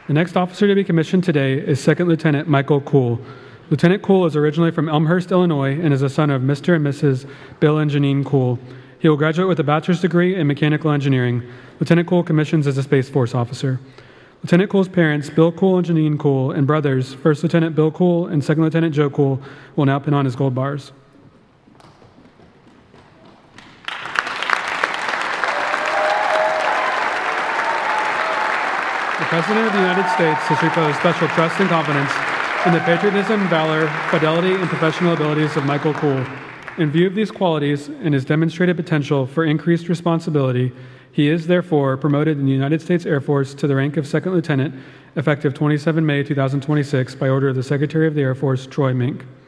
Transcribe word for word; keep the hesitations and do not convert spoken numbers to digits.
The next officer to be commissioned today is Second Lieutenant Michael Kuhl. Lieutenant Kuhl is originally from Elmhurst, Illinois, and is a son of Mister and Missus Bill and Janine Kuhl. He will graduate with a bachelor's degree in mechanical engineering. Lieutenant Kuhl commissions as a Space Force officer. Lieutenant Kuhl's parents, Bill Kuhl and Janine Kuhl, and brothers, First Lieutenant Bill Kuhl and Second Lieutenant Joe Kuhl, will now pin on his gold bars. The President of the United States has reposed special trust and confidence in the patriotism, valor, fidelity, and professional abilities of Michael Kuhl. In view of these qualities and his demonstrated potential for increased responsibility, he is therefore promoted in the United States Air Force to the rank of Second Lieutenant, effective the twenty-seventh of May two thousand twenty-six, by order of the Secretary of the Air Force, Troy Mink.